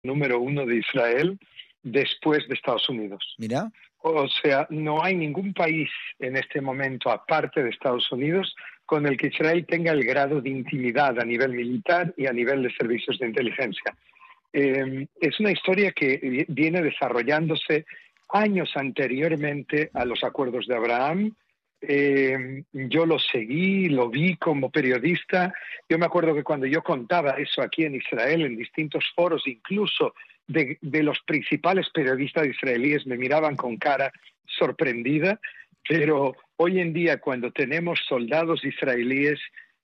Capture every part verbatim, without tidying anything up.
número uno de Israel después de Estados Unidos. Mira. O sea, no hay ningún país en este momento, aparte de Estados Unidos, con el que Israel tenga el grado de intimidad a nivel militar y a nivel de servicios de inteligencia. Eh, es una historia que viene desarrollándose años anteriormente a los acuerdos de Abraham. Eh, yo lo seguí, lo vi como periodista. Yo me acuerdo que cuando yo contaba eso aquí en Israel, en distintos foros, incluso de, de los principales periodistas israelíes, me miraban con cara sorprendida. Pero hoy en día, cuando tenemos soldados israelíes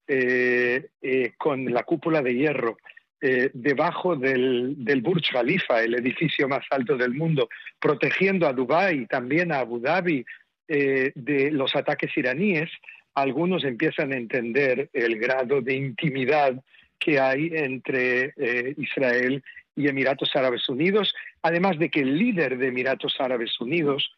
eh, eh, con la cúpula de hierro, Eh, debajo del, del Burj Khalifa, el edificio más alto del mundo, protegiendo a Dubái y también a Abu Dhabi eh, de los ataques iraníes, algunos empiezan a entender el grado de intimidad que hay entre eh, Israel y Emiratos Árabes Unidos, además de que el líder de Emiratos Árabes Unidos,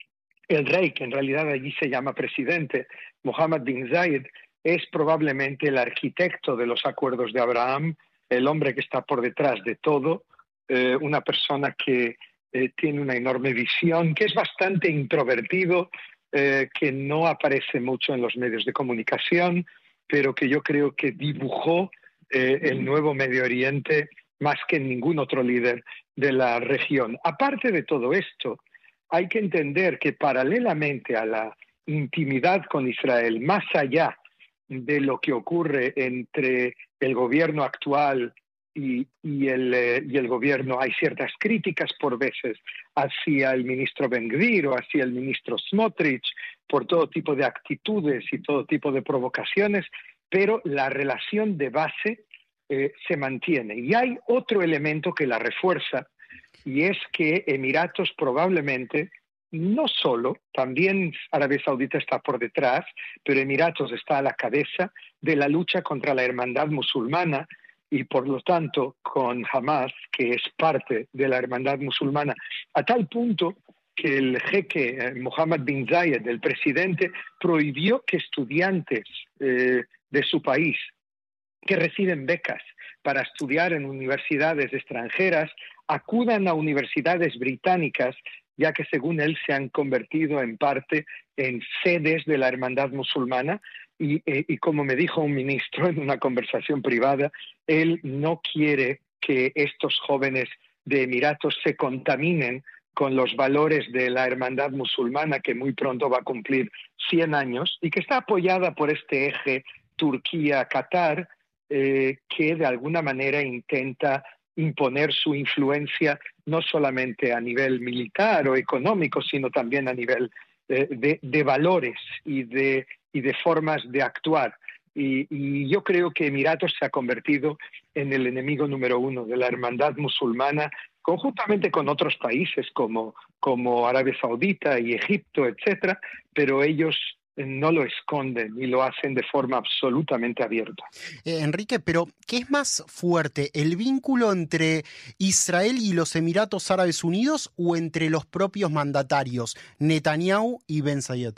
el rey, que en realidad allí se llama presidente, Mohammed bin Zayed, es probablemente el arquitecto de los acuerdos de Abraham, el hombre que está por detrás de todo, eh, una persona que eh, tiene una enorme visión, que es bastante introvertido, eh, que no aparece mucho en los medios de comunicación, pero que yo creo que dibujó eh, el nuevo Medio Oriente más que ningún otro líder de la región. Aparte de todo esto, hay que entender que paralelamente a la intimidad con Israel, más allá de lo que ocurre entre el gobierno actual y, y, el, eh, y el gobierno, hay ciertas críticas por veces hacia el ministro Ben-Gvir o hacia el ministro Smotrich por todo tipo de actitudes y todo tipo de provocaciones, pero la relación de base eh, se mantiene. Y hay otro elemento que la refuerza, y es que Emiratos probablemente, no solo, también Arabia Saudita está por detrás, pero Emiratos está a la cabeza de la lucha contra la hermandad musulmana y por lo tanto con Hamas, que es parte de la hermandad musulmana, a tal punto que el jeque eh, Mohammed bin Zayed, el presidente, prohibió que estudiantes eh, de su país que reciben becas para estudiar en universidades extranjeras acudan a universidades británicas, ya que según él se han convertido en parte en sedes de la hermandad musulmana y, eh, y como me dijo un ministro en una conversación privada, él no quiere que estos jóvenes de Emiratos se contaminen con los valores de la hermandad musulmana que muy pronto va a cumplir cien años y que está apoyada por este eje Turquía-Qatar, eh, que de alguna manera intenta imponer su influencia no solamente a nivel militar o económico, sino también a nivel eh, de, de valores y de, y de formas de actuar. Y, y yo creo que Emiratos se ha convertido en el enemigo número uno de la hermandad musulmana, conjuntamente con otros países como, como Arabia Saudita y Egipto, etcétera, pero ellos no lo esconden y lo hacen de forma absolutamente abierta. Eh, Enrique, pero ¿qué es más fuerte, el vínculo entre Israel y los Emiratos Árabes Unidos o entre los propios mandatarios, Netanyahu y Ben Zayed?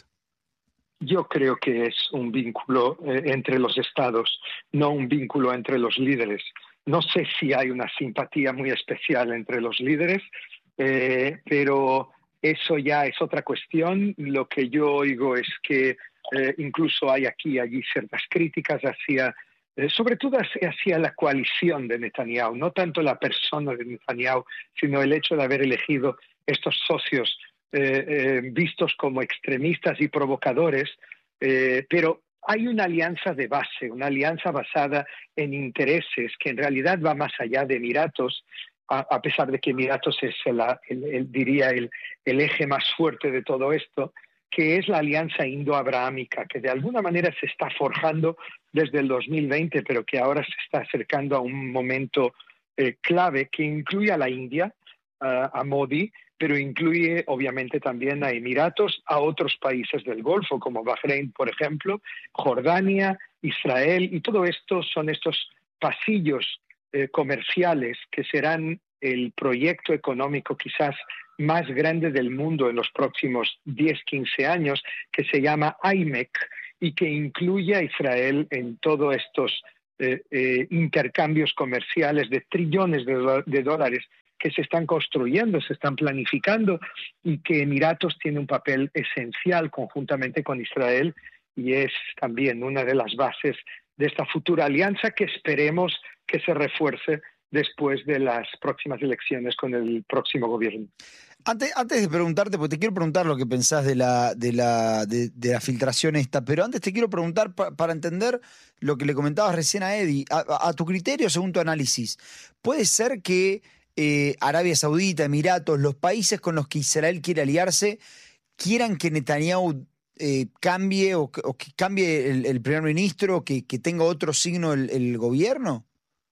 Yo creo que es un vínculo eh, entre los estados, no un vínculo entre los líderes. No sé si hay una simpatía muy especial entre los líderes, eh, pero eso ya es otra cuestión. Lo que yo oigo es que eh, incluso hay aquí y allí ciertas críticas hacia, eh, sobre todo hacia, hacia la coalición de Netanyahu, no tanto la persona de Netanyahu, sino el hecho de haber elegido estos socios eh, eh, vistos como extremistas y provocadores, eh, pero hay una alianza de base, una alianza basada en intereses que en realidad va más allá de Emiratos, a, a pesar de que Emiratos es, el, el, el, diría, el, el eje más fuerte de todo esto, que es la alianza indo-abrahámica, que de alguna manera se está forjando desde el dos mil veinte, pero que ahora se está acercando a un momento eh, clave que incluye a la India, uh, a Modi, pero incluye obviamente también a Emiratos, a otros países del Golfo, como Bahrein, por ejemplo, Jordania, Israel, y todo esto son estos pasillos eh, comerciales que serán el proyecto económico quizás más grande del mundo en los próximos diez a quince años, que se llama I M E C y que incluye a Israel en todos estos eh, eh, intercambios comerciales de trillones de, do de dólares que se están construyendo, se están planificando y que Emiratos tiene un papel esencial conjuntamente con Israel y es también una de las bases de esta futura alianza que esperemos que se refuerce después de las próximas elecciones con el próximo gobierno. Antes, antes de preguntarte, porque te quiero preguntar lo que pensás de la, de la, de, de la filtración esta, pero antes te quiero preguntar pa, para entender lo que le comentabas recién a Eddie, a, a tu criterio, según tu análisis, ¿puede ser que eh, Arabia Saudita, Emiratos, los países con los que Israel quiere aliarse, quieran que Netanyahu eh, cambie o, o que cambie el, el primer ministro, que, que tenga otro signo el, el gobierno?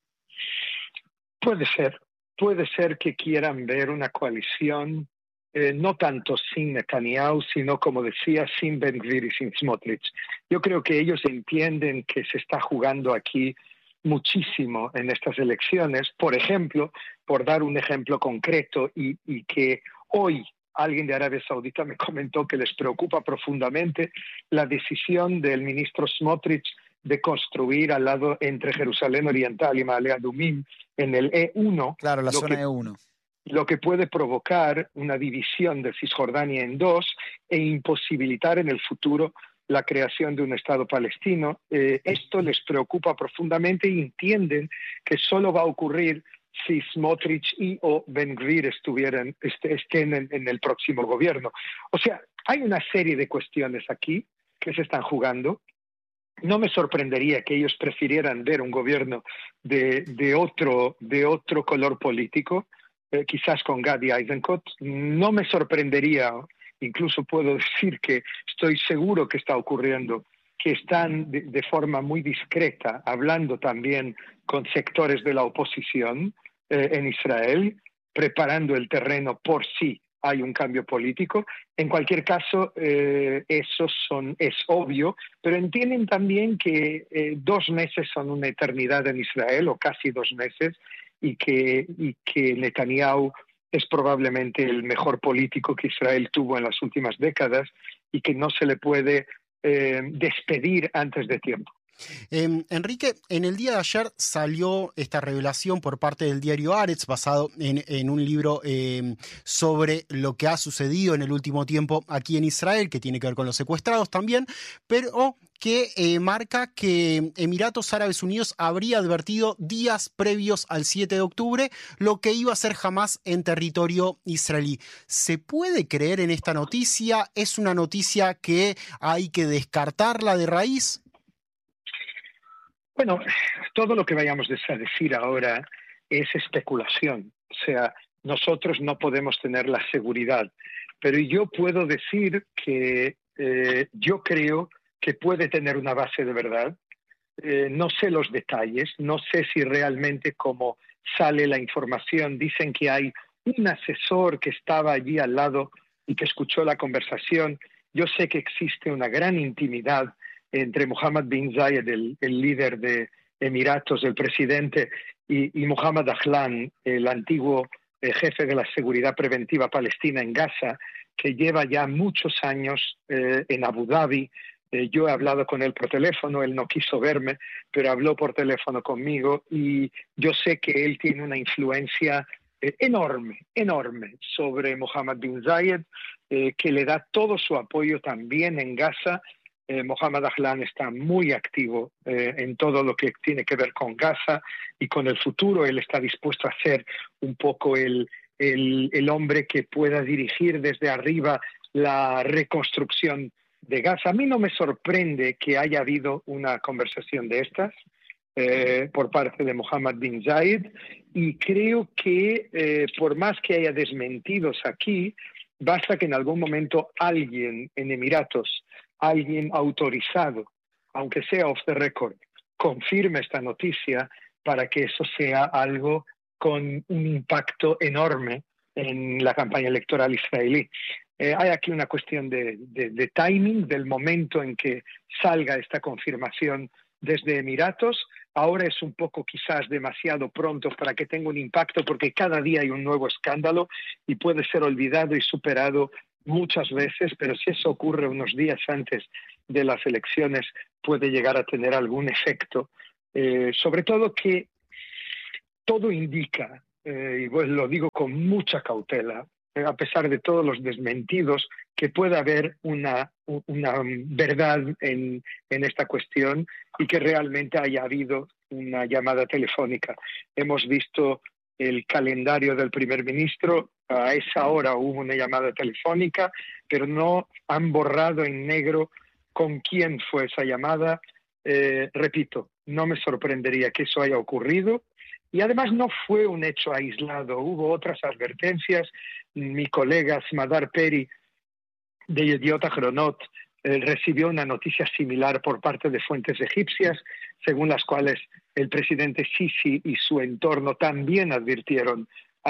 Puede ser, puede ser que quieran ver una coalición, eh, no tanto sin Netanyahu, sino, como decía, sin Ben Gvir y sin Smotrich. Yo creo que ellos entienden que se está jugando aquí muchísimo en estas elecciones, por ejemplo, por dar un ejemplo concreto, y, y que hoy alguien de Arabia Saudita me comentó que les preocupa profundamente la decisión del ministro Smotrich de construir al lado entre Jerusalén Oriental y Ma'ale Adumim en el E uno. Claro, la zona que, E uno. Lo que puede provocar una división de Cisjordania en dos e imposibilitar en el futuro la creación de un Estado palestino. Eh, esto les preocupa profundamente y entienden que solo va a ocurrir si Smotrich y o Ben Gvir estuvieran, est estén en, en el próximo gobierno. O sea, hay una serie de cuestiones aquí que se están jugando. No me sorprendería que ellos prefirieran ver un gobierno de, de, otro, de otro color político, eh, quizás con Gadi Eisenkot. No me sorprendería, incluso puedo decir que estoy seguro que está ocurriendo, que están de, de forma muy discreta hablando también con sectores de la oposición eh, en Israel, preparando el terreno por sí hay un cambio político. En cualquier caso, eh, eso son, es obvio, pero entienden también que eh, dos meses son una eternidad en Israel, o casi dos meses, y que, y que Netanyahu es probablemente el mejor político que Israel tuvo en las últimas décadas y que no se le puede eh, despedir antes de tiempo. Eh, Enrique, en el día de ayer salió esta revelación por parte del diario Haaretz, basado en, en un libro eh, sobre lo que ha sucedido en el último tiempo aquí en Israel, que tiene que ver con los secuestrados también, pero que eh, marca que Emiratos Árabes Unidos habría advertido días previos al siete de octubre lo que iba a ser Hamás en territorio israelí. ¿Se puede creer en esta noticia? ¿Es una noticia que hay que descartarla de raíz? Bueno, todo lo que vayamos a decir ahora es especulación. O sea, nosotros no podemos tener la seguridad. Pero yo puedo decir que eh, yo creo que puede tener una base de verdad. Eh, no sé los detalles, no sé si realmente como sale la información, dicen que hay un asesor que estaba allí al lado y que escuchó la conversación. Yo sé que existe una gran intimidad entre Mohammed bin Zayed, el, el líder de Emiratos, el presidente, y, y Mohammed Ahlan, el antiguo eh, jefe de la seguridad preventiva palestina en Gaza, que lleva ya muchos años eh, en Abu Dhabi. Eh, yo he hablado con él por teléfono, él no quiso verme, pero habló por teléfono conmigo y yo sé que él tiene una influencia eh, enorme, enorme sobre Mohammed bin Zayed, eh, que le da todo su apoyo también en Gaza. Eh, Mohammed Ahlan está muy activo eh, en todo lo que tiene que ver con Gaza y con el futuro. Él está dispuesto a ser un poco el, el, el hombre que pueda dirigir desde arriba la reconstrucción de Gaza. A mí no me sorprende que haya habido una conversación de estas eh, por parte de Mohammed bin Zayed y creo que eh, por más que haya desmentidos aquí, basta que en algún momento alguien en Emiratos, alguien autorizado, aunque sea off the record, confirme esta noticia para que eso sea algo con un impacto enorme en la campaña electoral israelí. Eh, hay aquí una cuestión de, de, de timing, del momento en que salga esta confirmación desde Emiratos. Ahora es un poco quizás demasiado pronto para que tenga un impacto porque cada día hay un nuevo escándalo y puede ser olvidado y superado muchas veces, pero si eso ocurre unos días antes de las elecciones puede llegar a tener algún efecto Eh, sobre todo que todo indica, eh, y pues lo digo con mucha cautela, eh, a pesar de todos los desmentidos, que pueda haber una, una verdad en, en esta cuestión y que realmente haya habido una llamada telefónica. Hemos visto el calendario del primer ministro, a esa hora hubo una llamada telefónica, pero no han borrado en negro con quién fue esa llamada. Eh, repito, no me sorprendería que eso haya ocurrido. Y además no fue un hecho aislado, hubo otras advertencias. Mi colega Smadar Peri, de Yediot Ahronot, eh, recibió una noticia similar por parte de fuentes egipcias, según las cuales el presidente Sisi y su entorno también advirtieron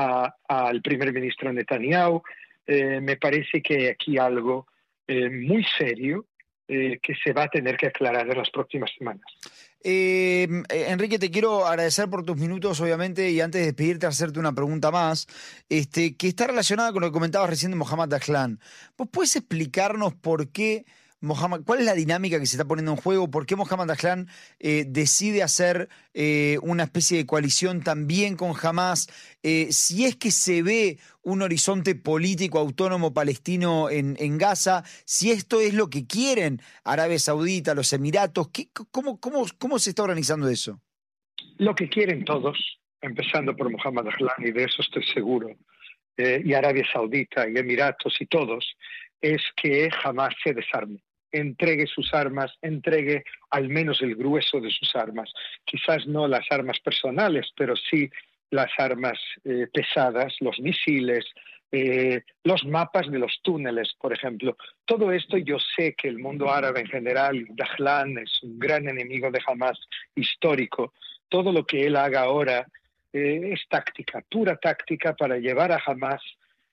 al primer ministro Netanyahu. Eh, me parece que hay aquí algo eh, muy serio eh, que se va a tener que aclarar en las próximas semanas. Eh, Enrique, te quiero agradecer por tus minutos, obviamente, y antes de despedirte, hacerte una pregunta más, este, que está relacionada con lo que comentabas recién de Mohammad Dahlan. ¿Vos puedes explicarnos por qué Mohammad, cuál es la dinámica que se está poniendo en juego? ¿Por qué Mohammad Dahlan eh, decide hacer eh, una especie de coalición también con Hamás? Eh, si es que se ve un horizonte político autónomo palestino en, en Gaza, si esto es lo que quieren Arabia Saudita, los Emiratos, ¿qué, cómo, cómo, ¿cómo se está organizando eso? Lo que quieren todos, empezando por Mohammad Dahlan, y de eso estoy seguro, eh, y Arabia Saudita y Emiratos y todos, es que Hamás se desarme, entregue sus armas, entregue al menos el grueso de sus armas. Quizás no las armas personales, pero sí las armas eh, pesadas, los misiles, eh, los mapas de los túneles, por ejemplo. Todo esto yo sé que el mundo árabe en general, Dahlan es un gran enemigo de Hamás histórico. Todo lo que él haga ahora eh, es táctica, pura táctica para llevar a Hamás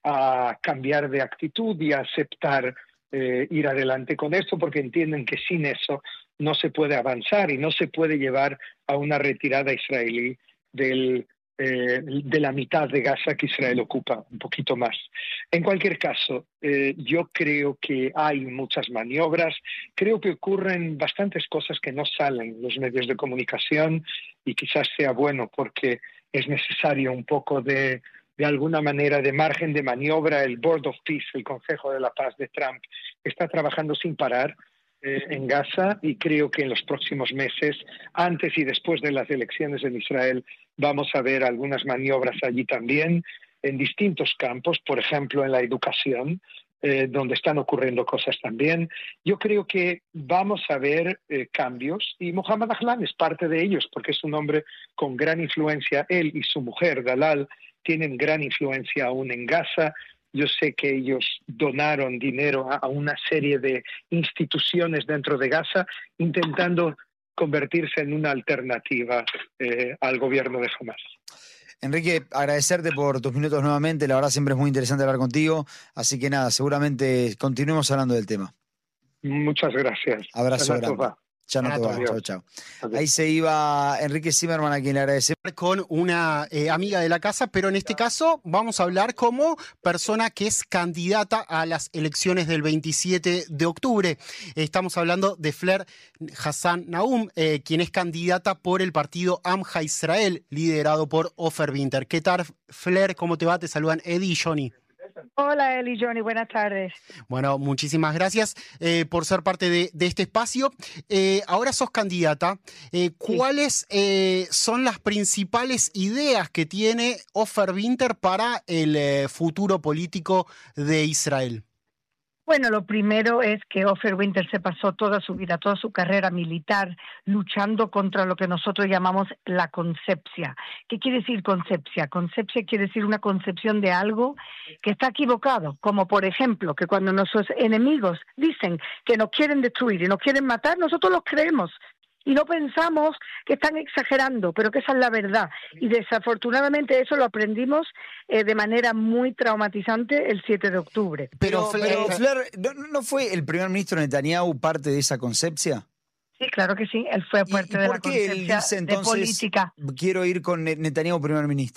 a cambiar de actitud y a aceptar eh, ir adelante con esto, porque entienden que sin eso no se puede avanzar y no se puede llevar a una retirada israelí del, eh, de la mitad de Gaza que Israel ocupa, un poquito más. En cualquier caso, eh, yo creo que hay muchas maniobras, creo que ocurren bastantes cosas que no salen en los medios de comunicación y quizás sea bueno porque es necesario un poco de de alguna manera de margen de maniobra. El Board of Peace, el Consejo de la Paz de Trump, está trabajando sin parar eh, en Gaza, y creo que en los próximos meses, antes y después de las elecciones en Israel, vamos a ver algunas maniobras allí también, en distintos campos, por ejemplo en la educación, eh, donde están ocurriendo cosas también. Yo creo que vamos a ver eh, cambios, y Mohammad Dahlan es parte de ellos, porque es un hombre con gran influencia. Él y su mujer, Dalal, tienen gran influencia aún en Gaza. Yo sé que ellos donaron dinero a, a una serie de instituciones dentro de Gaza, intentando convertirse en una alternativa eh, al gobierno de Hamás. Enrique, agradecerte por tus minutos nuevamente. La verdad siempre es muy interesante hablar contigo. Así que nada, seguramente continuemos hablando del tema. Muchas gracias. Abrazo grande. Ya no te va. Chao, chao. Ahí se iba Enrique Zimmerman, a quien le agradecemos. Con una eh, amiga de la casa, pero en este caso vamos a hablar como persona que es candidata a las elecciones del veintisiete de octubre. Estamos hablando de Fler Hassan Naum, eh, quien es candidata por el partido Amja Israel, liderado por Ofer Winter. ¿Qué tal, Fler? ¿Cómo te va? Te saludan Eddie y Johnny. Hola Eli, Johnny, buenas tardes. Bueno, muchísimas gracias eh, por ser parte de, de este espacio. Eh, ahora sos candidata. Eh, ¿Cuáles eh, son las principales ideas que tiene Ofer Winter para el eh, futuro político de Israel? Bueno, lo primero es que Ofer Winter se pasó toda su vida, toda su carrera militar, luchando contra lo que nosotros llamamos la concepcia. ¿Qué quiere decir concepcia? Concepcia quiere decir una concepción de algo que está equivocado, como por ejemplo que cuando nuestros enemigos dicen que nos quieren destruir y nos quieren matar, nosotros los creemos. Y no pensamos que están exagerando, pero que esa es la verdad. Y desafortunadamente eso lo aprendimos eh, de manera muy traumatizante el siete de octubre. Pero, pero Fler, ¿no, ¿no fue el primer ministro Netanyahu parte de esa concepcia? Sí, claro que sí, él fue parte de la concepción de política. Quiero ir con Netanyahu primer ministro?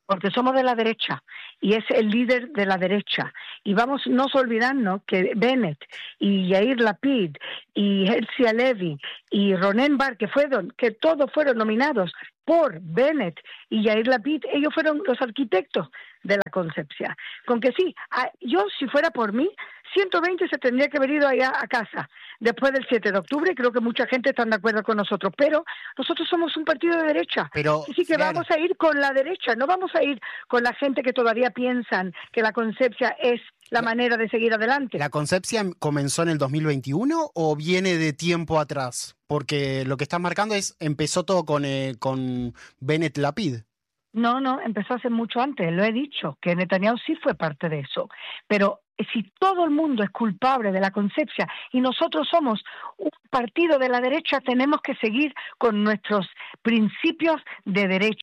porque somos de la derecha y es el líder de la derecha. Y vamos no olvidarnos que Bennett y Yair Lapid y Herzi Halevi y Ronen Bar, que fueron, que todos fueron nominados por Bennett y Yair Lapid, ellos fueron los arquitectos de la concepción. Con que sí, yo si fuera por mí, ciento veinte se tendría que haber ido allá a casa después del siete de octubre, creo que mucha gente está de acuerdo con nosotros, pero nosotros somos un partido de derecha, pero, así que Fler, vamos a ir con la derecha, no vamos a ir con la gente que todavía piensan que la concepción es la, la manera de seguir adelante. ¿La concepción comenzó en el dos mil veintiuno o viene de tiempo atrás? Porque lo que estás marcando es, empezó todo con, eh, con Bennett Lapid. No, no, empezó hace mucho antes, lo he dicho, que Netanyahu sí fue parte de eso, pero si todo el mundo es culpable de la concepción y nosotros somos un partido de la derecha, tenemos que seguir con nuestros principios de derecha.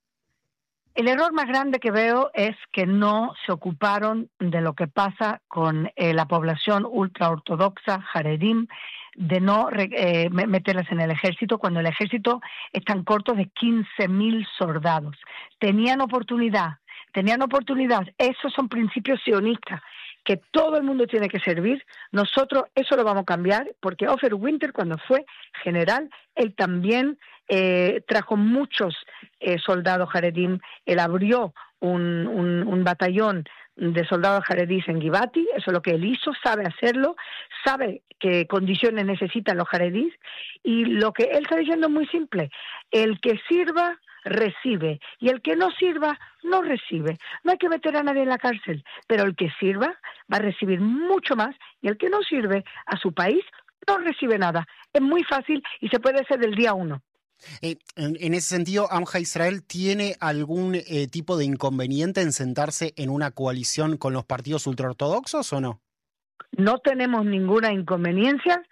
El error más grande que veo es que no se ocuparon de lo que pasa con eh, la población ultraortodoxa, Haredim, de no eh, meterlas en el ejército cuando el ejército es tan corto de quince mil soldados. Tenían oportunidad, tenían oportunidad. Esos son principios sionistas que todo el mundo tiene que servir. Nosotros eso lo vamos a cambiar porque Ofer Winter, cuando fue general, él también eh, trajo muchos eh, soldados Haredim. Él abrió un, un, un batallón de soldados jaredíes en Givati, eso es lo que él hizo, sabe hacerlo, sabe qué condiciones necesitan los jaredíes, y lo que él está diciendo es muy simple: el que sirva recibe y el que no sirva no recibe. No hay que meter a nadie en la cárcel, pero el que sirva va a recibir mucho más y el que no sirve a su país no recibe nada. Es muy fácil y se puede hacer del día uno. Eh, en, en ese sentido, Amja Israel tiene algún eh, tipo de inconveniente en sentarse en una coalición con los partidos ultraortodoxos o no? No tenemos ninguna inconveniencia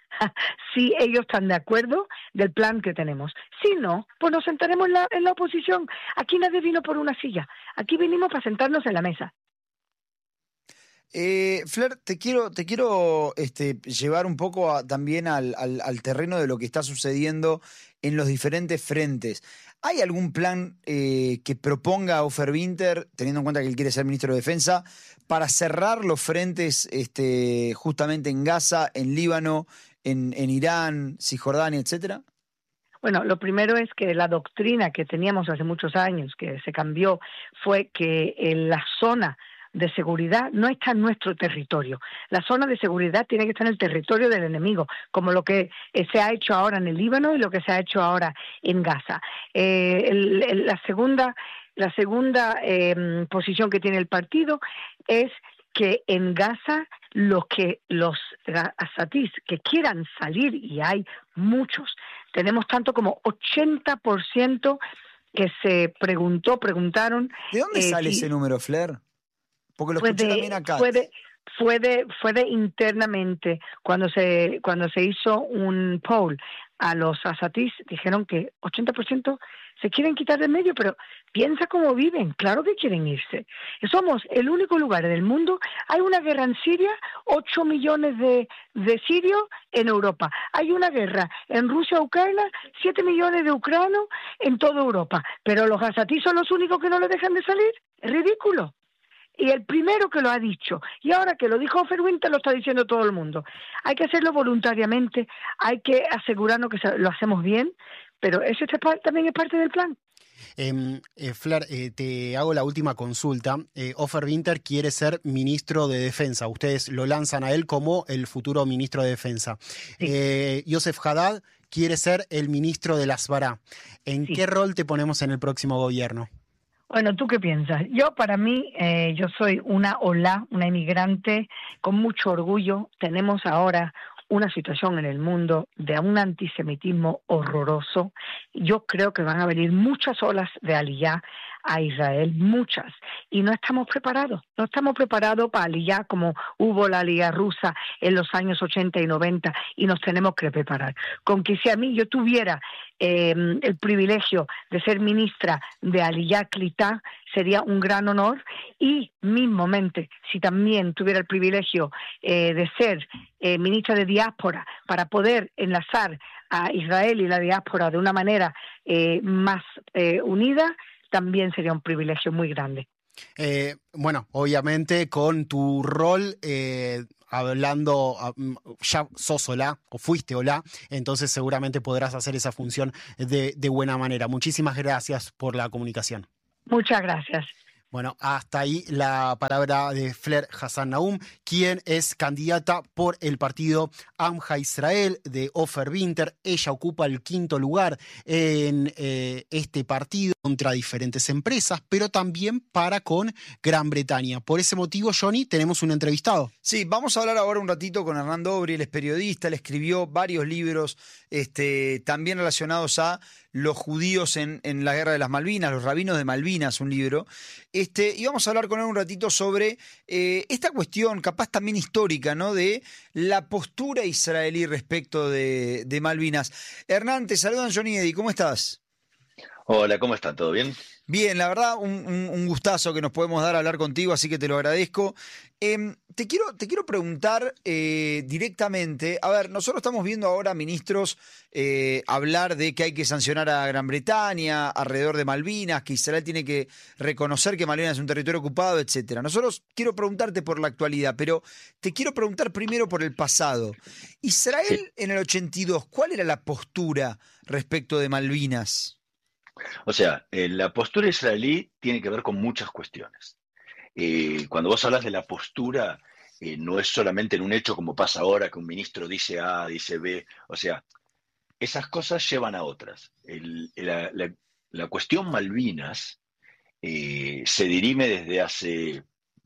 si ellos están de acuerdo del plan que tenemos. Si no, pues nos sentaremos en la, en la oposición. Aquí nadie vino por una silla. Aquí vinimos para sentarnos en la mesa. Eh, Fler, te quiero, te quiero este, llevar un poco a, también al, al, al terreno de lo que está sucediendo en los diferentes frentes. ¿Hay algún plan eh, que proponga Ofer Winter, teniendo en cuenta que él quiere ser ministro de Defensa, para cerrar los frentes este, justamente en Gaza, en Líbano, en, en Irán, Cisjordania, etcétera? Bueno, lo primero es que la doctrina que teníamos hace muchos años, que se cambió, fue que en la zona de seguridad no está en nuestro territorio. La zona de seguridad tiene que estar en el territorio del enemigo, como lo que eh, se ha hecho ahora en el Líbano y lo que se ha hecho ahora en Gaza. Eh, el, el, la segunda, la segunda eh, posición que tiene el partido es que en Gaza los que los azatíes que quieran salir, y hay muchos, tenemos tanto como ochenta por ciento que se preguntó, preguntaron. ¿De dónde eh, sale si, ese número, Fler? Porque lo fue escuché de, también acá. Fue de, fue de, fue de internamente, cuando se, cuando se hizo un poll a los azatíes, dijeron que ochenta por ciento se quieren quitar de medio, pero piensa cómo viven, claro que quieren irse. Somos el único lugar del mundo, hay una guerra en Siria, ocho millones de, de sirios en Europa. Hay una guerra en Rusia, Ucrania, siete millones de ucranianos en toda Europa. Pero los azatíes son los únicos que no le dejan de salir. Es ridículo. Y el primero que lo ha dicho, y ahora que lo dijo Ofer Winter, lo está diciendo todo el mundo. Hay que hacerlo voluntariamente, hay que asegurarnos que lo hacemos bien, pero eso también es parte del plan. Eh, eh, Fler, eh, te hago la última consulta. Eh, Ofer Winter quiere ser ministro de Defensa. Ustedes lo lanzan a él como el futuro ministro de Defensa. Sí. Eh, Yossef Haddad quiere ser el ministro de la Asbará. ¿En sí. qué rol te ponemos en el próximo gobierno? Bueno, ¿tú qué piensas? Yo, para mí, eh, yo soy una olá, una inmigrante con mucho orgullo. Tenemos ahora una situación en el mundo de un antisemitismo horroroso. Yo creo que van a venir muchas olas de aliyá a Israel, muchas, y no estamos preparados, no estamos preparados para aliyá como hubo la aliyá rusa en los años ochenta y noventa, y nos tenemos que preparar. Con que si a mí yo tuviera eh, el privilegio de ser ministra de Aliyá Klitá, sería un gran honor, y mismamente si también tuviera el privilegio eh, de ser eh, ministra de diáspora para poder enlazar a Israel y la diáspora de una manera eh, más eh, unida, también sería un privilegio muy grande. Eh, bueno, obviamente con tu rol, eh, hablando, ya sos Olá, o fuiste Olá, entonces seguramente podrás hacer esa función de, de buena manera. Muchísimas gracias por la comunicación. Muchas gracias. Bueno, hasta ahí la palabra de Fler Hassan Naum, quien es candidata por el partido Amja Israel de Ofer Winter. Ella ocupa el quinto lugar en eh, este partido contra diferentes empresas, pero también para con Gran Bretaña. Por ese motivo, Johnny, tenemos un entrevistado. Sí, vamos a hablar ahora un ratito con Hernán Dobry. Él es periodista, él escribió varios libros este, también relacionados a los judíos en, en la Guerra de las Malvinas, los rabinos de Malvinas, un libro. Este, y vamos a hablar con él un ratito sobre eh, esta cuestión, capaz también histórica, ¿no? De la postura israelí respecto de, de Malvinas. Hernán, te saludan Johnny y Eddie, ¿cómo estás? Hola, ¿cómo están? ¿Todo bien? Bien, la verdad, un, un, un gustazo que nos podemos dar a hablar contigo, así que te lo agradezco. Eh, te, quiero, te quiero preguntar eh, directamente, a ver, nosotros estamos viendo ahora ministros eh, hablar de que hay que sancionar a Gran Bretaña alrededor de Malvinas, que Israel tiene que reconocer que Malvinas es un territorio ocupado, etcétera. Nosotros quiero preguntarte por la actualidad, pero te quiero preguntar primero por el pasado. Israel Sí. en el ochenta y dos, ¿cuál era la postura respecto de Malvinas? O sea, eh, la postura israelí tiene que ver con muchas cuestiones. Eh, cuando vos hablas de la postura, eh, no es solamente en un hecho como pasa ahora, que un ministro dice A, dice B. O sea, esas cosas llevan a otras. El- la, la- la cuestión Malvinas eh, se dirime desde hace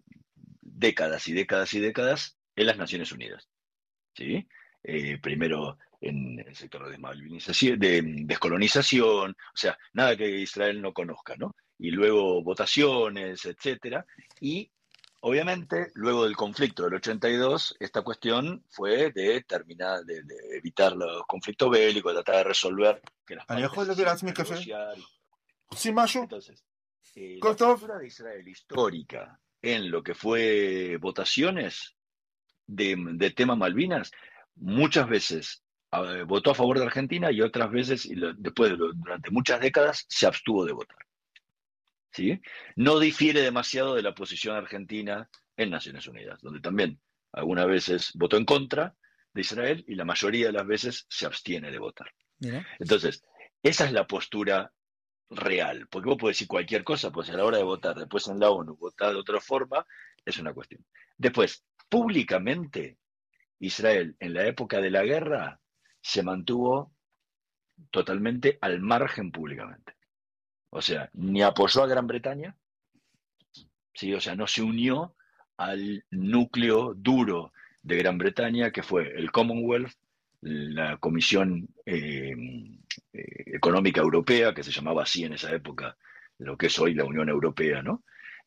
décadas y décadas y décadas en las Naciones Unidas. ¿Sí? Eh, primero en el sector de malvinización, de descolonización, o sea, nada que Israel no conozca, ¿no? Y luego votaciones, etcétera. Y obviamente, luego del conflicto del ochenta y dos, esta cuestión fue de terminar, de, de evitar los conflictos bélicos, de tratar de resolver que las אני partes יכול se להביא sienten לעצמי a קפה? negociar. עושים משהו? Entonces, eh, הכל la טוב? postura de Israel histórica en lo que fue votaciones de, de tema Malvinas, muchas veces eh, votó a favor de Argentina y otras veces, y lo- después, de lo- durante muchas décadas, se abstuvo de votar. ¿Sí? No difiere demasiado de la posición argentina en Naciones Unidas, donde también algunas veces votó en contra de Israel y la mayoría de las veces se abstiene de votar. Mira. Entonces, esa es la postura real, porque vos podés decir cualquier cosa, pues a la hora de votar, después en la ONU, votar de otra forma, es una cuestión. Después, públicamente, Israel en la época de la guerra se mantuvo totalmente al margen públicamente. O sea, ni apoyó a Gran Bretaña, ¿sí? O sea, no se unió al núcleo duro de Gran Bretaña, que fue el Commonwealth, la Comisión eh, eh, Económica Europea, que se llamaba así en esa época, lo que es hoy la Unión Europea, ¿no?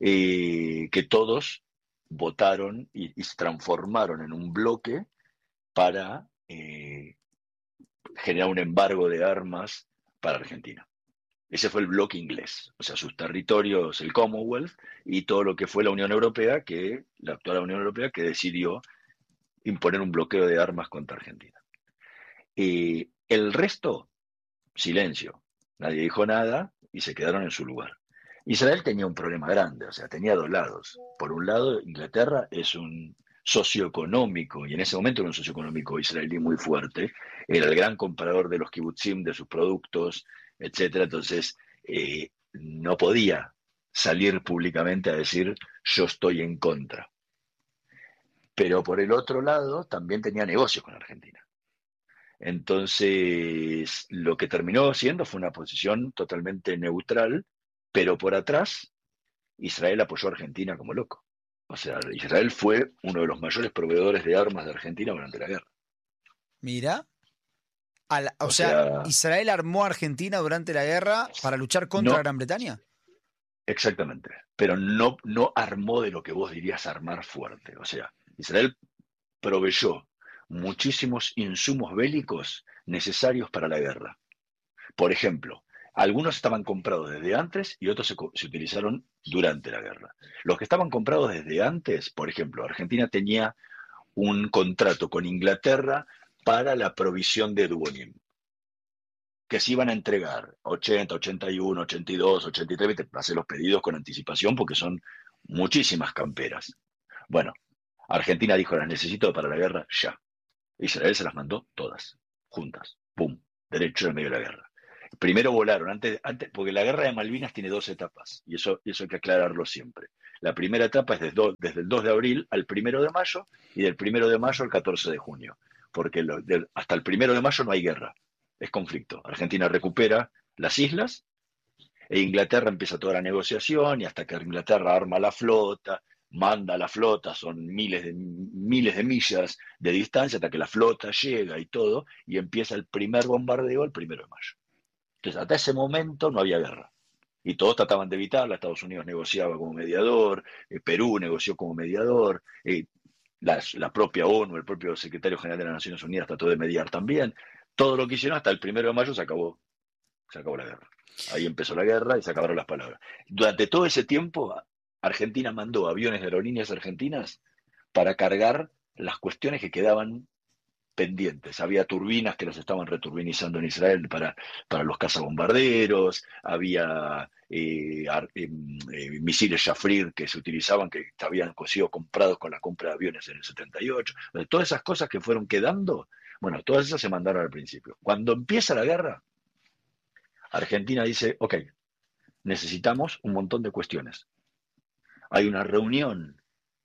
Eh, que todos votaron y, y se transformaron en un bloque para eh, generar un embargo de armas para Argentina. Ese fue el bloque inglés, o sea, sus territorios, el Commonwealth y todo lo que fue la Unión Europea, que la actual Unión Europea, que decidió imponer un bloqueo de armas contra Argentina. Eh, el resto, silencio. Nadie dijo nada y se quedaron en su lugar. Israel tenía un problema grande, o sea, tenía dos lados. Por un lado, Inglaterra es un socioeconómico, y en ese momento era un socioeconómico israelí muy fuerte, era el gran comprador de los kibutzim, de sus productos, etcétera. Entonces, eh, no podía salir públicamente a decir yo estoy en contra. Pero por el otro lado, también tenía negocios con Argentina. Entonces, lo que terminó siendo fue una posición totalmente neutral, pero por atrás, Israel apoyó a Argentina como loco. O sea, Israel fue uno de los mayores proveedores de armas de Argentina durante la guerra. Mira. A la- o O sea, sea, Israel armó a Argentina durante la guerra para luchar contra no, Gran Bretaña. exactamente, pero no, no armó de lo que vos dirías armar fuerte. O sea, Israel proveyó muchísimos insumos bélicos necesarios para la guerra. Por ejemplo, algunos estaban comprados desde antes y otros se, se utilizaron durante la guerra. Los que estaban comprados desde antes, por ejemplo, Argentina tenía un contrato con Inglaterra para la provisión de Duvonim. que se iban a entregar ochenta, ochenta y uno, ochenta y dos, ochenta y tres, hacer los pedidos con anticipación porque son muchísimas camperas. Bueno, Argentina dijo, las necesito para la guerra ya. Israel se las mandó todas, juntas, pum, derecho en medio de la guerra. Primero volaron, antes, antes, porque la guerra de Malvinas tiene dos etapas, y eso, eso hay que aclararlo siempre. La primera etapa es desde, desde el dos de abril al primero de mayo, y del primero de mayo al catorce de junio, porque lo, de, hasta el primero de mayo no hay guerra, es conflicto. Argentina recupera las islas, e Inglaterra empieza toda la negociación, y hasta que Inglaterra arma la flota, manda la flota, son miles de, miles de millas de distancia, hasta que la flota llega y todo, y empieza el primer bombardeo el primero de mayo. Entonces, hasta ese momento no había guerra. Y todos trataban de evitarla. Estados Unidos negociaba como mediador, eh, Perú negoció como mediador, eh, la, la propia ONU, el propio secretario general de las Naciones Unidas trató de mediar también. Todo lo que hicieron hasta el primero de mayo se acabó, se acabó la guerra. Ahí empezó la guerra y se acabaron las palabras. Durante todo ese tiempo, Argentina mandó aviones de aerolíneas argentinas para cargar las cuestiones que quedaban pendientes. Había turbinas que las estaban returbinizando en Israel para, para los cazabombarderos, había eh, eh, eh, misiles Shafrir que se utilizaban, que habían sido comprados con la compra de aviones en el setenta y ocho. Todas esas cosas que fueron quedando, bueno, todas esas se mandaron al principio. Cuando empieza la guerra, Argentina dice, ok, necesitamos un montón de cuestiones. Hay una reunión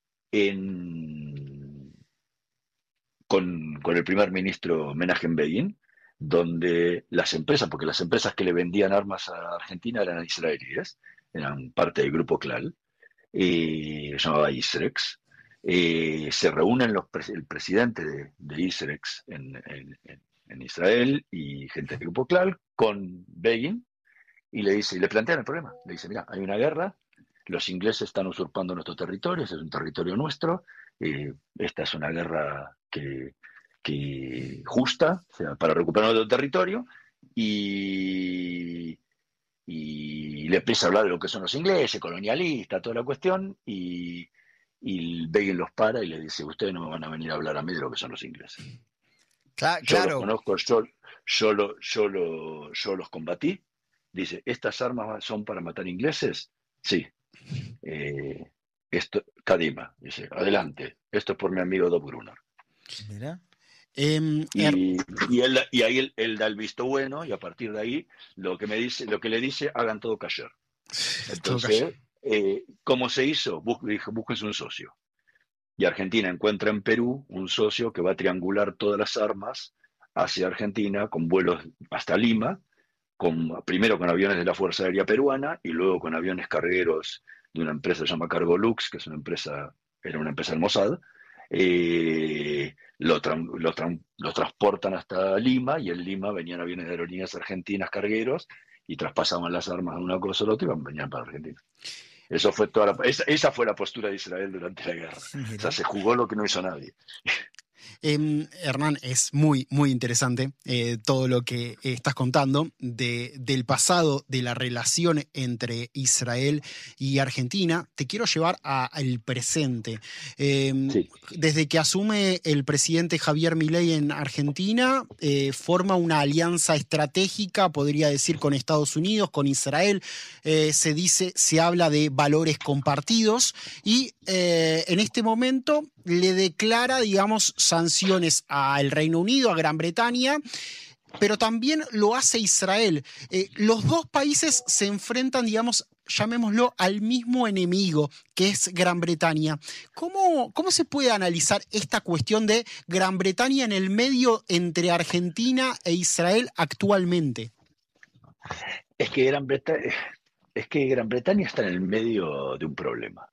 en, con, con el primer ministro Menachem Begin, donde las empresas, porque las empresas que le vendían armas a Argentina eran israelíes, eran parte del grupo Clal, eh, se llamaba Isrex, eh, se reúnen los, el presidente de, de Isrex en, en, en Israel y gente del grupo Clal con Begin, y le dice, y le plantean el problema, le dice, mira, hay una guerra, los ingleses están usurpando nuestros territorios, es un territorio nuestro, eh, esta es una guerra que, que justa, o sea, para recuperar nuestro territorio, y, y le empieza a hablar de lo que son los ingleses, colonialistas, toda la cuestión, y, y Begin los para y le dice, ustedes no me van a venir a hablar a mí de lo que son los ingleses. Claro. Yo los conozco, yo, yo, lo, yo, lo, yo los combatí. Dice, ¿estas armas son para matar ingleses? Sí. Eh, esto, Kadima, dice, adelante, esto es por mi amigo Dob Brunner. Mira. Eh, y, y, él, y ahí él, él da el visto bueno, y a partir de ahí lo que me dice, lo que le dice, hagan todo cayer. Entonces, eh, ¿cómo se hizo? Bus, dijo, búsquense un socio. Y Argentina encuentra en Perú un socio que va a triangular todas las armas hacia Argentina con vuelos hasta Lima, con, primero con aviones de la Fuerza Aérea Peruana y luego con aviones cargueros de una empresa que se llama Cargolux, que es una empresa, era una empresa del Mossad. Eh, lo, tra lo, tra lo transportan hasta Lima, y en Lima venían aviones de aerolíneas argentinas cargueros y traspasaban las armas de una cosa a la otra y venían para Argentina. Eso fue toda la, esa, esa fue la postura de Israel durante la guerra. Mira. O sea, se jugó lo que no hizo nadie. Eh, Hernán, es muy, muy interesante eh, todo lo que estás contando de, del pasado de la relación entre Israel y Argentina. Te quiero llevar al presente. Eh, sí. Desde que asume el presidente Javier Milei en Argentina, eh, forma una alianza estratégica, podría decir, con Estados Unidos, con Israel. Eh, se dice, se habla de valores compartidos y eh, en este momento le declara, digamos, sanciones al Reino Unido, a Gran Bretaña, pero también lo hace Israel. Eh, los dos países se enfrentan, digamos, llamémoslo, al mismo enemigo, que es Gran Bretaña. ¿Cómo, cómo se puede analizar esta cuestión de Gran Bretaña en el medio entre Argentina e Israel actualmente? Es que Gran Bretaña, es que Gran Bretaña está en el medio de un problema.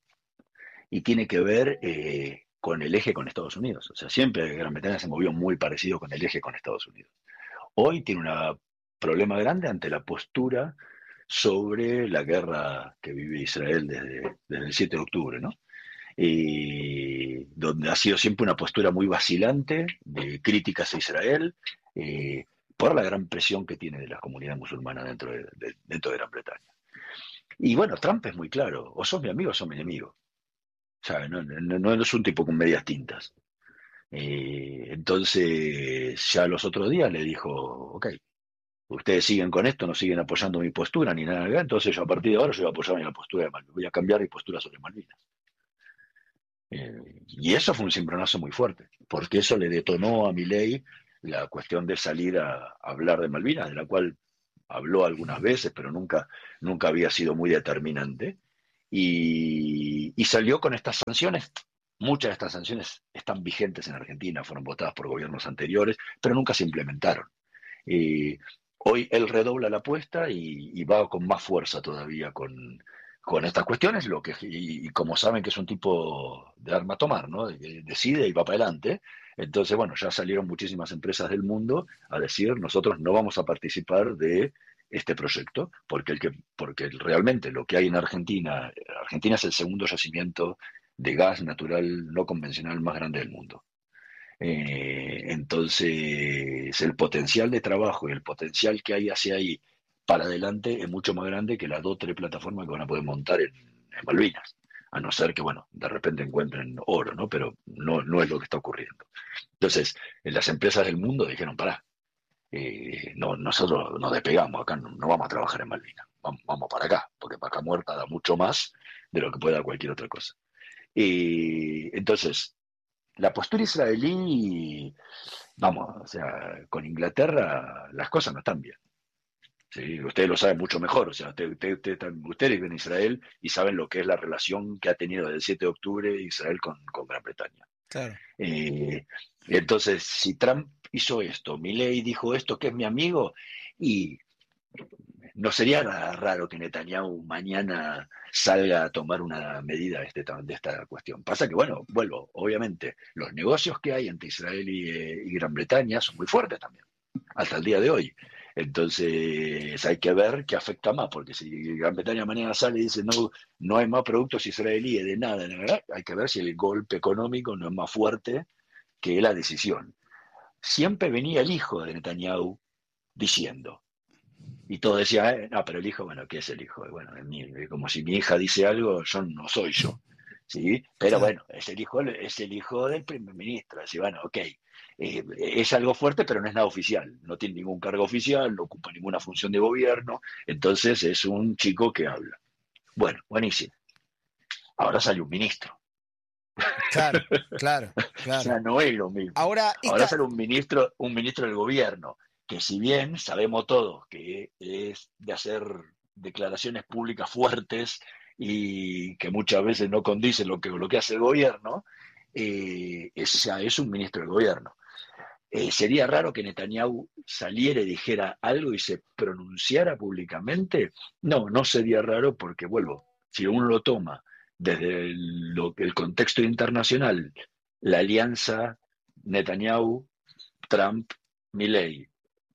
Y tiene que ver eh, con el eje con Estados Unidos. O sea, siempre Gran Bretaña se movió muy parecido con el eje con Estados Unidos. Hoy tiene un problema grande ante la postura sobre la guerra que vive Israel desde, desde el siete de octubre, ¿no? Eh, donde ha sido siempre una postura muy vacilante de críticas a Israel, eh, por la gran presión que tiene de la comunidad musulmana dentro de, de, dentro de Gran Bretaña. Y bueno, Trump es muy claro, o sos mi amigo o sos mi enemigo. O sea, no, no, no es un tipo con medias tintas. Eh, entonces, ya los otros días le dijo, ok, ustedes siguen con esto, no siguen apoyando mi postura ni nada, entonces yo a partir de ahora yo voy a apoyar mi postura de Malvinas, voy a cambiar mi postura sobre Malvinas. Eh, y eso fue un cimbronazo muy fuerte, porque eso le detonó a Milei la cuestión de salir a, a hablar de Malvinas, de la cual habló algunas veces, pero nunca, nunca había sido muy determinante. Y, y salió con estas sanciones. Muchas de estas sanciones están vigentes en Argentina, fueron votadas por gobiernos anteriores, pero nunca se implementaron. Eh, hoy él redobla la apuesta y, y va con más fuerza todavía con, con estas cuestiones, lo que, y, y como saben que es un tipo de arma a tomar, ¿no? Decide y va para adelante. Entonces, bueno, ya salieron muchísimas empresas del mundo a decir, nosotros no vamos a participar de este proyecto, porque, el que, porque realmente lo que hay en Argentina, Argentina es el segundo yacimiento de gas natural no convencional más grande del mundo. Eh, entonces, el potencial de trabajo y el potencial que hay hacia ahí para adelante es mucho más grande que las dos o tres plataformas que van a poder montar en, en Malvinas, a no ser que, bueno, de repente encuentren oro, ¿no? Pero no, no es lo que está ocurriendo. Entonces, las empresas del mundo dijeron, pará, eh, no, nosotros nos despegamos, acá no, no vamos a trabajar en Malvinas, vamos, vamos para acá, porque para acá muerta da mucho más de lo que puede dar cualquier otra cosa. Y entonces, la postura israelí, vamos, o sea, con Inglaterra las cosas no están bien. ¿Sí? Ustedes lo saben mucho mejor, o sea, usted, usted, usted, ustedes viven en Israel y saben lo que es la relación que ha tenido desde el siete de octubre Israel con, con Gran Bretaña. Claro. Eh, entonces, si Trump hizo esto, Milei dijo esto, que es mi amigo, y no sería raro que Netanyahu mañana salga a tomar una medida de, este, de esta cuestión. Pasa que, bueno, vuelvo, obviamente, los negocios que hay entre Israel y, y Gran Bretaña son muy fuertes también, hasta el día de hoy. Entonces hay que ver qué afecta más, porque si Gran Bretaña mañana sale y dice no, no hay más productos israelíes de nada, de verdad, hay que ver si el golpe económico no es más fuerte que la decisión. Siempre venía el hijo de Netanyahu diciendo, y todo decía, eh, no, pero el hijo, bueno, ¿qué es el hijo? Bueno, es mi, como si mi hija dice algo, yo no soy yo, ¿sí? Pero Claro. bueno, es el hijo, es el hijo del primer ministro, así, bueno, ok. Eh, es algo fuerte, pero no es nada oficial, no tiene ningún cargo oficial, no ocupa ninguna función de gobierno, entonces es un chico que habla. Bueno, buenísimo. Ahora sale un ministro. Claro, claro, O claro. sea, no es lo mismo. Ahora, Ahora esta, sale un ministro, un ministro del gobierno, que si bien sabemos todos que es de hacer declaraciones públicas fuertes y que muchas veces no condicen lo que, lo que hace el gobierno, eh, es, es un ministro del gobierno. Eh, sería raro que Netanyahu saliera y dijera algo y se pronunciara públicamente. No, no sería raro porque, vuelvo, si uno lo toma desde el, lo, el contexto internacional, la alianza Netanyahu, Trump, Milei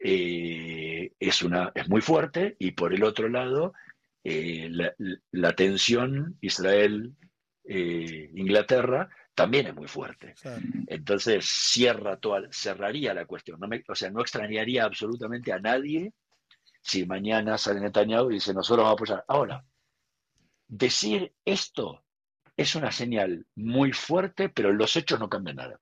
eh, es, una, es muy fuerte, y por el otro lado, eh, la, la tensión Israel-Inglaterra eh, también es muy fuerte. claro. Entonces cierra toda, cerraría la cuestión. No me, o sea, no extrañaría absolutamente a nadie si mañana sale Netanyahu y dice nosotros vamos a apoyar. Ahora, decir esto es una señal muy fuerte, pero los hechos no cambian nada.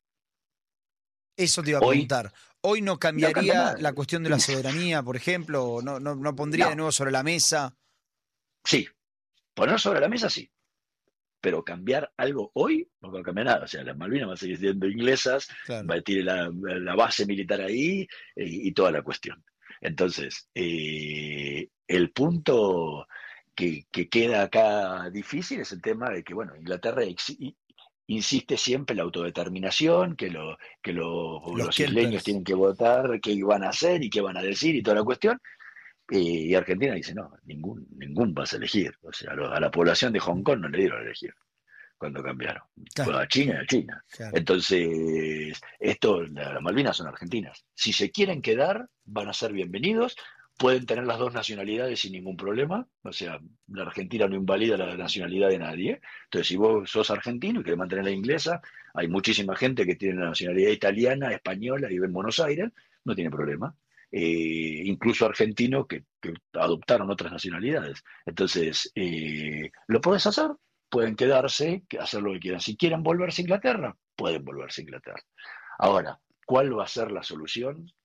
Eso te iba a Hoy preguntar. ¿Hoy no no cambia cambiaría nada. la cuestión de la soberanía, por ejemplo? ¿O no, no, no pondría No, de nuevo sobre la mesa? sí, poner sobre la mesa sí, pero cambiar algo hoy no va a cambiar nada. O sea, las Malvinas van a seguir siendo inglesas, Claro. va a tirar la, la base militar ahí eh, y toda la cuestión. Entonces, eh, el punto que, que queda acá difícil es el tema de que, bueno, Inglaterra ex, insiste siempre en la autodeterminación, que, lo, que lo, Los los isleños kelpers. tienen que votar, qué van a hacer y qué van a decir y toda la cuestión. Y Argentina dice, no, ningún, ningún vas a elegir. O sea, a la población de Hong Kong no le dieron a elegir cuando cambiaron. Claro, Bueno, a China, a China. claro. Entonces, esto, las Malvinas son argentinas. Si se quieren quedar, van a ser bienvenidos. Pueden tener las dos nacionalidades sin ningún problema. O sea, la Argentina no invalida la nacionalidad de nadie. Entonces, si vos sos argentino y querés mantener la inglesa, hay muchísima gente que tiene la nacionalidad italiana, española y vive en Buenos Aires, no tiene problema. Eh, incluso argentinos que, que adoptaron otras nacionalidades. Entonces, eh, ¿lo podés hacer? Pueden quedarse, hacer lo que quieran. Si quieren volverse a Inglaterra, pueden volverse a Inglaterra. Ahora, ¿cuál va a ser la solución?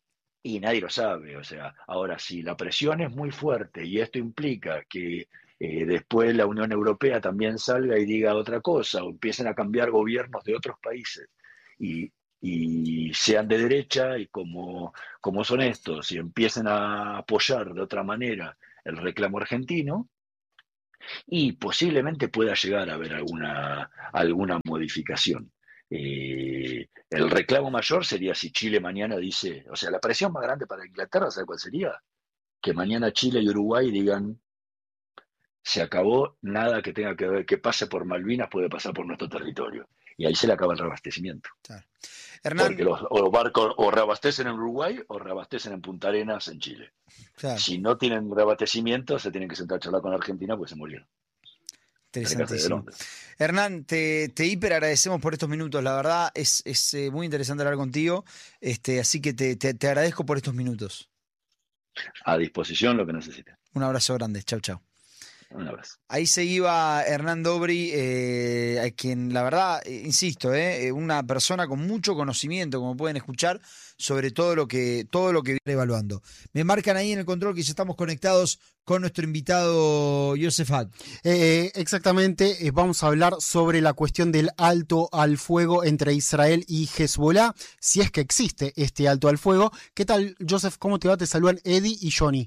y nadie lo sabe. O sea, ahora, si la presión es muy fuerte y esto implica que eh, después la Unión Europea también salga y diga otra cosa, o empiecen a cambiar gobiernos de otros países y, y sean de derecha, y como, como son estos, y empiecen a apoyar de otra manera el reclamo argentino, y posiblemente pueda llegar a haber alguna, alguna modificación. Eh, el reclamo mayor sería si Chile mañana dice, o sea, la presión más grande para Inglaterra, ¿sabe cuál sería? Que mañana Chile y Uruguay digan, se acabó, nada que tenga que ver, que pase por Malvinas puede pasar por nuestro territorio. Y ahí se le acaba el reabastecimiento. Claro. Porque Hernán, los, o los barcos o reabastecen en Uruguay o reabastecen en Punta Arenas en Chile. claro, Si no tienen reabastecimiento, se tienen que sentar a charlar con Argentina, pues se murieron. De interesantísimo. Londres. Hernán, te, te hiper agradecemos por estos minutos. La verdad es, es eh, muy interesante hablar contigo. Este, así que te, te, te agradezco por estos minutos. A disposición lo que necesiten. Un abrazo grande. Chau, chau. Un abrazo. Ahí se iba Hernán Dobry, eh, a quien la verdad, eh, insisto, eh, una persona con mucho conocimiento, como pueden escuchar, sobre todo lo que todo lo que viene evaluando. Me marcan ahí en el control que ya estamos conectados con nuestro invitado Yosefat. Eh, exactamente, eh, vamos a hablar sobre la cuestión del alto al fuego entre Israel y Hezbollah, si es que existe este alto al fuego. ¿Qué tal, Joseph? ¿Cómo te va? Te saludan Eddie y Johnny.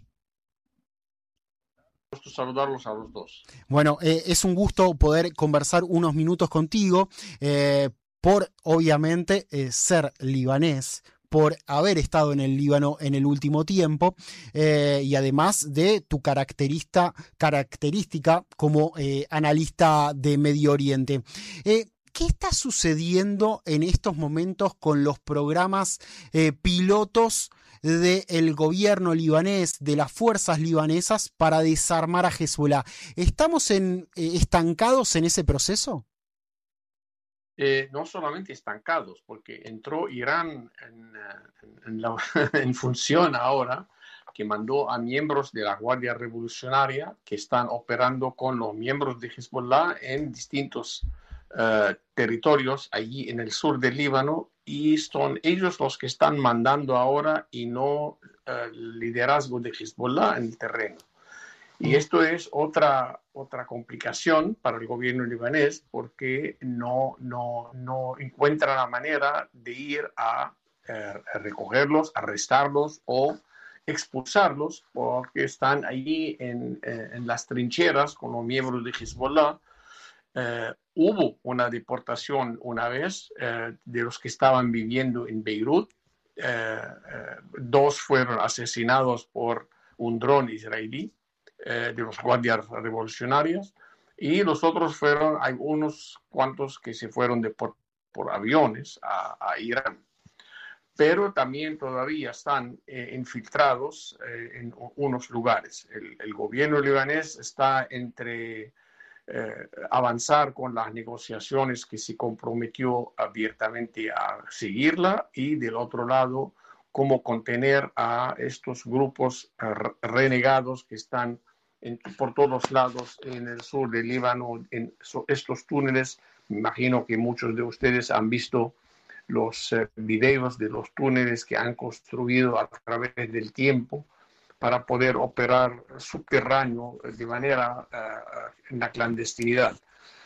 Gusto saludarlos a los dos. Bueno, eh, es un gusto poder conversar unos minutos contigo, eh, por obviamente eh, ser libanés, por haber estado en el Líbano en el último tiempo, eh, y además de tu característica, característica como eh, analista de Medio Oriente. Eh, ¿Qué está sucediendo en estos momentos con los programas eh, pilotos del gobierno libanés, de las fuerzas libanesas para desarmar a Hezbollah? ¿Estamos en, eh, estancados en ese proceso? Eh, no solamente estancados, porque entró Irán en, en, en, la, en función ahora, que mandó a miembros de la Guardia Revolucionaria que están operando con los miembros de Hezbollah en distintos uh, territorios allí en el sur del Líbano, y son ellos los que están mandando ahora y no el uh, liderazgo de Hezbollah en el terreno. Y esto es otra, otra complicación para el gobierno libanés, porque no, no, no encuentra la manera de ir a, eh, a recogerlos, arrestarlos o expulsarlos, porque están allí en, eh, en las trincheras con los miembros de Hezbollah. Eh, hubo una deportación una vez eh, de los que estaban viviendo en Beirut. Eh, eh, dos fueron asesinados por un dron israelí eh, de los guardias revolucionarios, y los otros fueron, hay unos cuantos que se fueron de por, por aviones a, a Irán. Pero también todavía están eh, infiltrados eh, en unos lugares. El, el gobierno libanés está entre eh, avanzar con las negociaciones que se comprometió abiertamente a seguirla, y del otro lado, cómo contener a estos grupos uh, renegados que están en, por todos lados en el sur del Líbano, en so, estos túneles. Me imagino que muchos de ustedes han visto los uh, videos de los túneles que han construido a través del tiempo para poder operar subterráneo de manera uh, en la clandestinidad.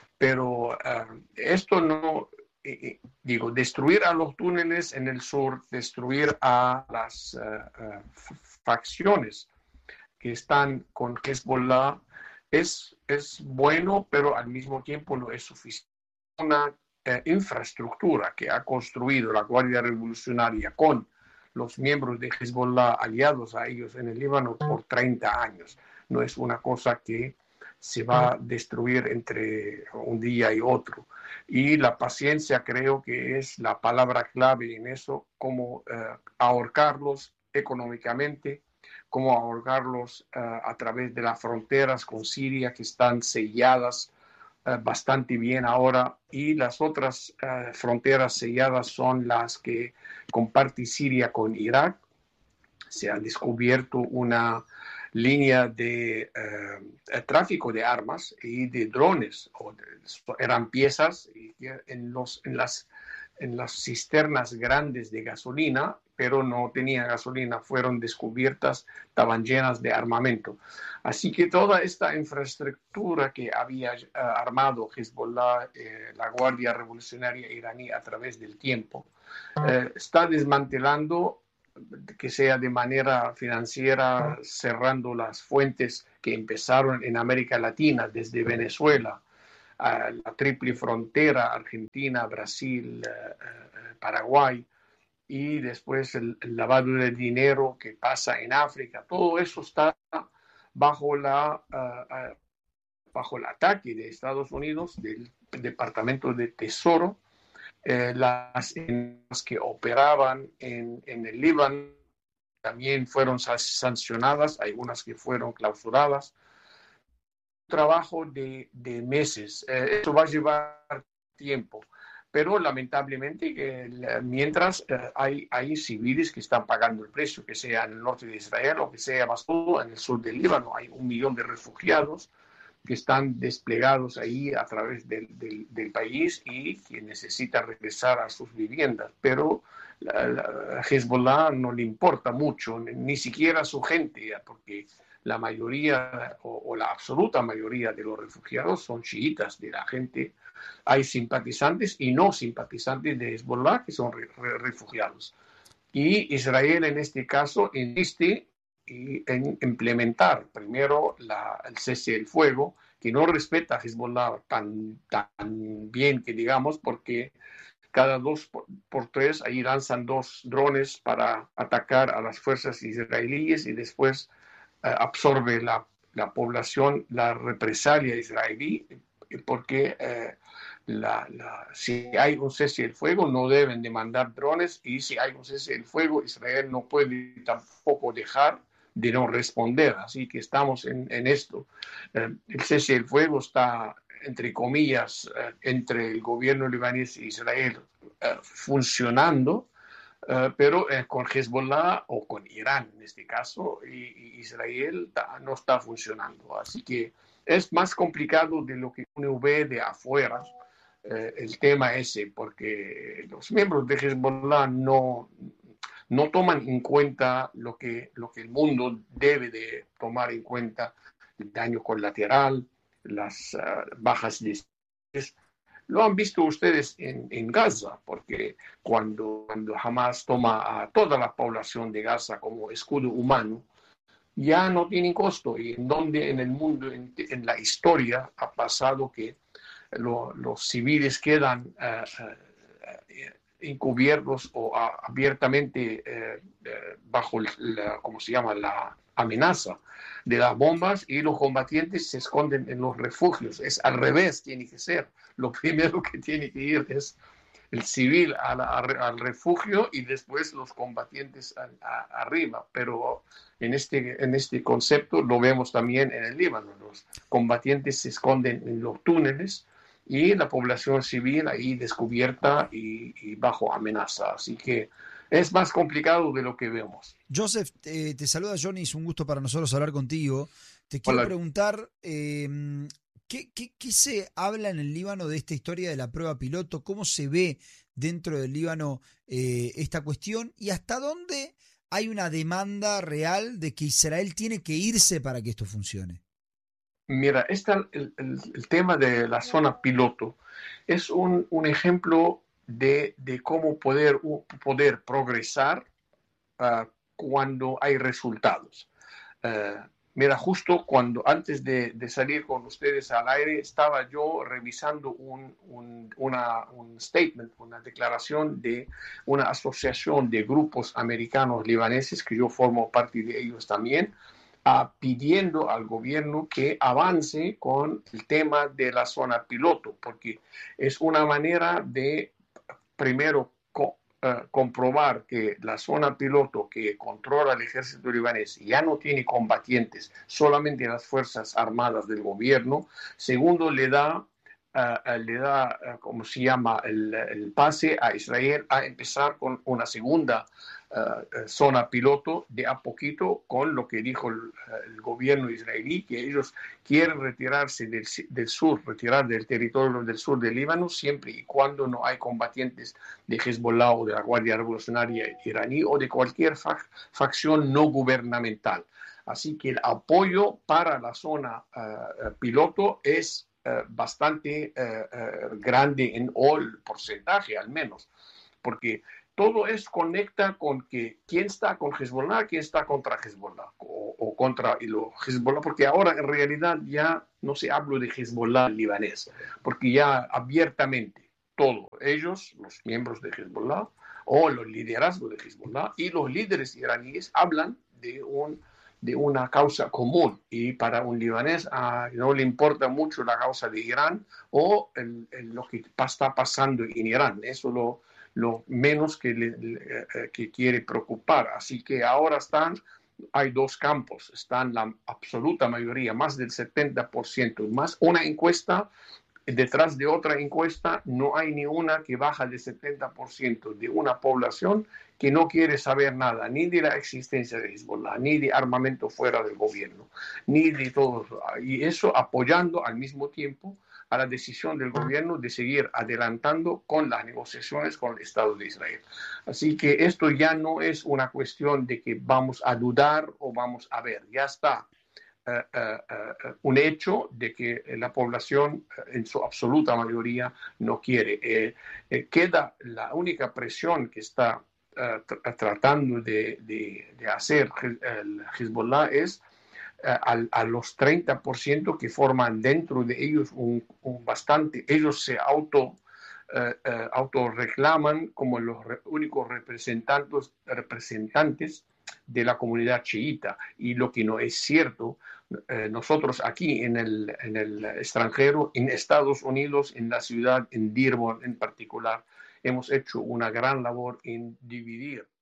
Pero uh, esto no... Eh, digo, destruir a los túneles en el sur, destruir a las uh, uh, facciones que están con Hezbollah es, es bueno, pero al mismo tiempo no es suficiente. Una uh, infraestructura que ha construido la Guardia Revolucionaria con los miembros de Hezbollah aliados a ellos en el Líbano por treinta años. No es una cosa que se va a destruir entre un día y otro. Y la paciencia creo que es la palabra clave en eso, cómo uh, ahorcarlos económicamente, cómo ahorcarlos uh, a través de las fronteras con Siria, que están selladas uh, bastante bien ahora, y las otras uh, fronteras selladas son las que comparte Siria con Irak. Se ha descubierto una línea de uh, tráfico de armas y de drones, o de, eran piezas en, los, en, las, en las cisternas grandes de gasolina, pero no tenían gasolina, fueron descubiertas, estaban llenas de armamento. Así que toda esta infraestructura que había uh, armado Hezbollah, eh, la Guardia Revolucionaria iraní a través del tiempo, eh, está desmantelando, que sea de manera financiera, cerrando las fuentes que empezaron en América Latina, desde Venezuela, a la triple frontera, Argentina, Brasil, eh, Paraguay, y después el, el lavado de dinero que pasa en África. Todo eso está bajo, la, uh, uh, bajo el ataque de Estados Unidos, del Departamento de Tesoro. Eh, las que operaban en, en el Líbano también fueron sancionadas, algunas que fueron clausuradas. Trabajo de, de meses. Eh, esto va a llevar tiempo, pero lamentablemente eh, mientras eh, hay, hay civiles que están pagando el precio, que sea en el norte de Israel o que sea más todo en el sur del Líbano. Hay un millón de refugiados que están desplegados ahí a través del, del, del país y que necesitan regresar a sus viviendas, pero la, la Hezbollah no le importa mucho, ni siquiera a su gente, porque la mayoría o, o la absoluta mayoría de los refugiados son chiitas, de la gente. Hay simpatizantes y no simpatizantes de Hezbollah que son re, re, refugiados. Y Israel en este caso insiste en implementar primero la, el cese del fuego, que no respeta a Hezbollah tan, tan bien que digamos, porque cada dos por, por tres ahí lanzan dos drones para atacar a las fuerzas israelíes y después eh, absorbe la, la población, la represalia israelí, porque eh, la, la, si hay un cese del fuego no deben de mandar drones, y si hay un cese del fuego Israel no puede tampoco dejar de no responder. Así que estamos en, en esto. Eh, el cese del fuego está, entre comillas, eh, entre el gobierno libanés e Israel eh, funcionando, eh, pero eh, con Hezbollah o con Irán en este caso, y, y Israel ta, no está funcionando. Así que es más complicado de lo que uno ve de afuera eh, el tema ese, porque los miembros de Hezbollah no... no toman en cuenta lo que, lo que el mundo debe de tomar en cuenta: el daño colateral, las uh, bajas de estrés. Lo han visto ustedes en, en Gaza, porque cuando, cuando Hamas toma a toda la población de Gaza como escudo humano, ya no tienen costo. Y en donde en el mundo, en, en la historia, ha pasado que lo, los civiles quedan uh, uh, encubiertos o a, abiertamente eh, eh, bajo la, ¿cómo se llama?, la amenaza de las bombas, y los combatientes se esconden en los refugios. Es al revés, tiene que ser. Lo primero que tiene que ir es el civil a la, a, al refugio y después los combatientes a, a, arriba. Pero en este, en este concepto lo vemos también en el Líbano. Los combatientes se esconden en los túneles y la población civil ahí descubierta y, y bajo amenaza. Así que es más complicado de lo que vemos. Joseph, eh, te saluda Johnny, es un gusto para nosotros hablar contigo. Te quiero Hola. preguntar, eh, ¿qué, qué, ¿qué se habla en el Líbano de esta historia de la prueba piloto? ¿Cómo se ve dentro del Líbano eh, esta cuestión? ¿Y hasta dónde hay una demanda real de que Israel tiene que irse para que esto funcione? Mira, esta, el, el, el tema de la zona piloto es un, un ejemplo de, de cómo poder, poder progresar uh, cuando hay resultados. Uh, mira, justo cuando antes de, de salir con ustedes al aire, estaba yo revisando un, un, una, un statement, una declaración de una asociación de grupos americanos libaneses, que yo formo parte de ellos también, Uh, pidiendo al gobierno que avance con el tema de la zona piloto, porque es una manera de, primero, co uh, comprobar que la zona piloto que controla el ejército libanés ya no tiene combatientes, solamente las fuerzas armadas del gobierno. Segundo, le da, uh, le da uh, ¿cómo se llama?, el, el pase a Israel a empezar con una segunda uh, zona piloto de a poquito con lo que dijo el, el gobierno israelí, que ellos quieren retirarse del, del sur, retirar del territorio del sur del Líbano siempre y cuando no hay combatientes de Hezbollah o de la Guardia Revolucionaria iraní o de cualquier fac, facción no gubernamental. Así que el apoyo para la zona uh, piloto es uh, bastante uh, uh, grande en el porcentaje, al menos, porque todo eso conecta con que quién está con Hezbollah, quién está contra Hezbollah o, o contra lo Hezbollah, porque ahora en realidad ya no se habla de Hezbollah libanés, porque ya abiertamente todos ellos, los miembros de Hezbollah o los liderazgos de Hezbollah y los líderes iraníes hablan de un de una causa común, y para un libanés uh, no le importa mucho la causa de Irán o el, el, lo que está pasando en Irán, eso lo, lo menos que, le, le, que quiere preocupar. Así que ahora están, hay dos campos, están la absoluta mayoría, más del setenta por ciento, más una encuesta detrás de otra encuesta, no hay ni una que baja del setenta por ciento de una población que no quiere saber nada, ni de la existencia de Hezbollah, ni de armamento fuera del gobierno, ni de todo. Y eso apoyando al mismo tiempo a la decisión del gobierno de seguir adelantando con las negociaciones con el Estado de Israel. Así que esto ya no es una cuestión de que vamos a dudar o vamos a ver, ya está. Uh, uh, uh, un hecho de que la población uh, en su absoluta mayoría no quiere. Eh, eh, queda la única presión que está uh, tr tratando de, de, de hacer el Hezbollah es uh, a, a los treinta por ciento que forman dentro de ellos un, un bastante, ellos se auto Uh, uh, autorreclaman como los re únicos representantes, representantes de la comunidad chiita, y lo que no es cierto. Eh, nosotros aquí en el, en el extranjero, en Estados Unidos, en la ciudad, en Dearborn en particular, hemos hecho una gran labor en dividir